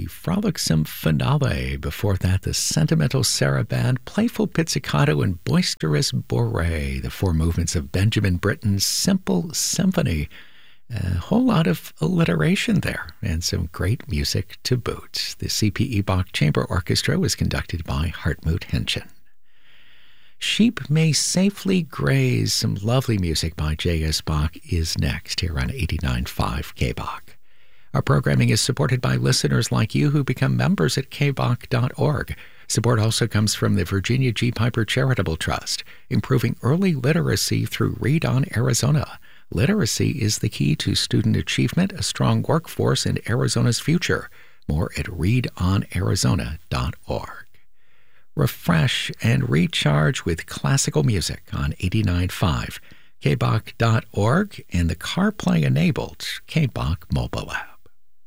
the Frolicsome Finale. Before that, the Sentimental Sarah Band, Playful Pizzicato, and Boisterous Bourrée, the four movements of Benjamin Britten's Simple Symphony. A whole lot of alliteration there, and some great music to boot. The C.P. Bach Chamber Orchestra was conducted by Hartmut Henschen. Sheep May Safely Graze, some lovely music by J.S. Bach, is next here on 89.5 K-Bach. Our programming is supported by listeners like you who become members at kbach.org. Support also comes from the Virginia G. Piper Charitable Trust, improving early literacy through Read on Arizona. Literacy is the key to student achievement, a strong workforce, and Arizona's future. More at readonarizona.org. Refresh and recharge with classical music on 89.5 kbach.org and the CarPlay-enabled K-Bach mobile app.